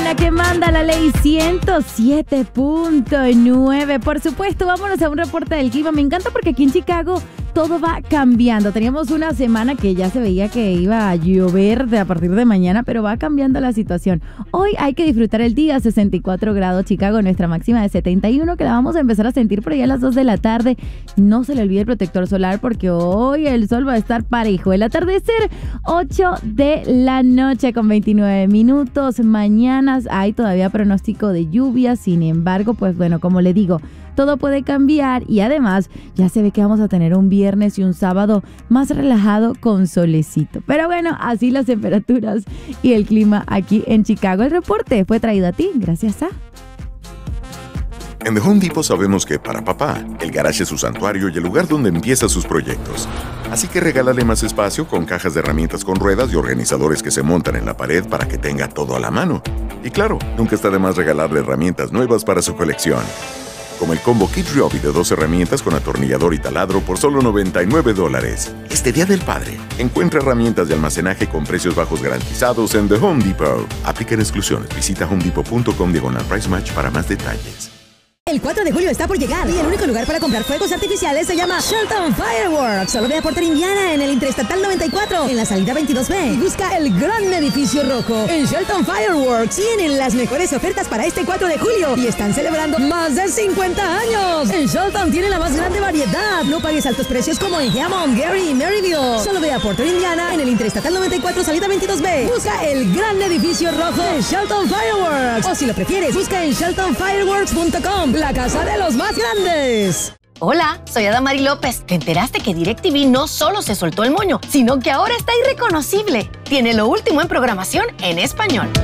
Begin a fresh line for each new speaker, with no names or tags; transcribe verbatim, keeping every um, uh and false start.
zona que manda la ley ciento siete punto nueve. Por supuesto, vámonos a un reporte del clima. Me encanta porque aquí en Chicago todo va cambiando. Teníamos una semana que ya se veía que iba a llover de a partir de mañana, pero va cambiando la situación. Hoy hay que disfrutar el día, sesenta y cuatro grados Chicago, nuestra máxima de setenta y uno, que la vamos a empezar a sentir por allá a las dos de la tarde. No se le olvide el protector solar porque hoy el sol va a estar parejo. El atardecer, ocho de la noche con veintinueve minutos. Mañana hay todavía pronóstico de lluvia, sin embargo, pues bueno, como le digo, todo puede cambiar y además ya se ve que vamos a tener un viernes y un sábado más relajado con solecito. Pero bueno, así las temperaturas y el clima aquí en Chicago. El reporte fue traído a ti gracias a...
En The Home Depot sabemos que para papá, el garage es su santuario y el lugar donde empieza sus proyectos. Así que regálale más espacio con cajas de herramientas con ruedas y organizadores que se montan en la pared para que tenga todo a la mano. Y claro, nunca está de más regalarle herramientas nuevas para su colección. Como el combo Kid Ryobi de dos herramientas con atornillador y taladro por solo noventa y nueve dólares. Este Día del Padre, encuentra herramientas de almacenaje con precios bajos garantizados en The Home Depot. Aplican exclusiones. Visita homedepot punto com diagonal price match para más detalles.
El cuatro de julio está por llegar y el único lugar para comprar fuegos artificiales se llama Shelton Fireworks. Solo ve a Porter, Indiana, en el Interestatal noventa y cuatro, en la salida veintidós B. Y busca el gran edificio rojo. En Shelton Fireworks tienen las mejores ofertas para este cuatro de julio y están celebrando más de cincuenta años. En Shelton tiene la más grande variedad. No pagues altos precios como en Hammond, Gary y Maryville. Solo ve a Porter, Indiana, en el Interestatal noventa y cuatro, salida veintidós B. Busca el gran edificio rojo en Shelton Fireworks. O si lo prefieres, busca en shelton fireworks punto com. La casa de los más grandes.
Hola, soy Adamari López. ¿Te enteraste que DirecTV no solo se soltó el moño, sino que ahora está irreconocible? Tiene lo último en programación en español.